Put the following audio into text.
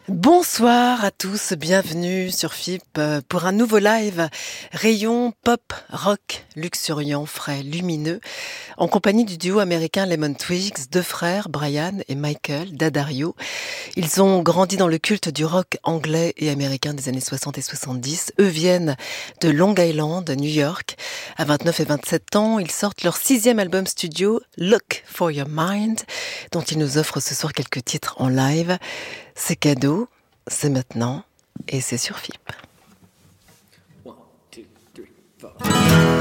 Bonsoir à tous, bienvenue sur FIP pour un nouveau live rayon pop, rock, luxuriant, frais, lumineux, en compagnie du duo américain Lemon Twigs, deux frères, Brian et Michael Daddario. Ils ont grandi dans le culte du rock anglais et américain des années 60 et 70. Eux viennent de Long Island, New York. À 29 et 27 ans, ils sortent leur 6e album studio, Look for Your Mind, dont ils nous offrent ce soir quelques titres en live. C'est cadeau, c'est maintenant et c'est sur FIP. 1, 2, 3, 4.